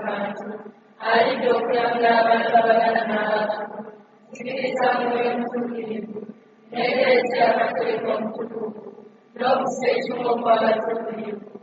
aribyo kwihangana babagana n'abantu sikiliza moyo mtulivu, ntegereza amategeko mtukufu no kusaidia kwa watukufu.